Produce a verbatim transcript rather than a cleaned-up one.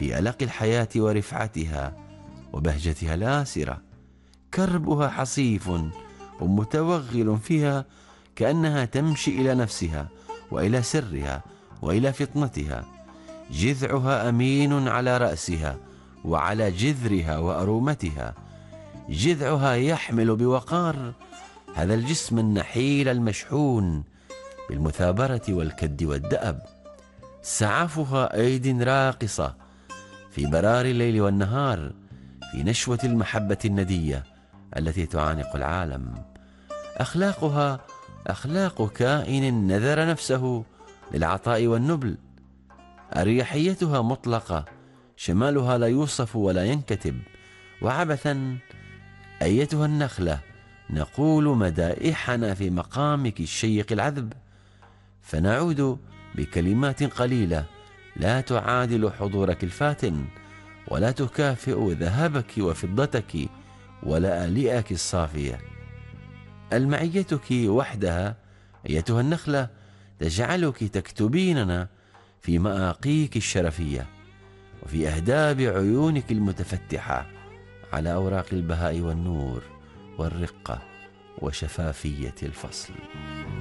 في ألق الحياة ورفعتها وبهجتها الآسرة. كربها حصيف ومتوغل فيها، كأنها تمشي إلى نفسها وإلى سرها وإلى فطنتها. جذعها أمين على رأسها وعلى جذرها وأرومتها. جذعها يحمل بوقار هذا الجسم النحيل المشحون بالمثابرة والكد والدأب. سعفها أيد راقصة في برار الليل والنهار، في نشوة المحبة الندية التي تعانق العالم. أخلاقها أخلاق كائن نذر نفسه للعطاء والنبل. أريحيتها مطلقة، شمالها لا يوصف ولا ينكتب. وعبثا أيتها النخلة نقول مدائحنا في مقامك الشيق العذب، فنعود بكلمات قليلة لا تعادل حضورك الفاتن، ولا تكافئ ذهبك وفضتك ولا آلئك الصافية. المعيتك وحدها أيتها النخلة تجعلك تكتبيننا في مآقيك الشرفية وفي أهداب عيونك المتفتحة على أوراق البهاء والنور والرقة وشفافية الفصل.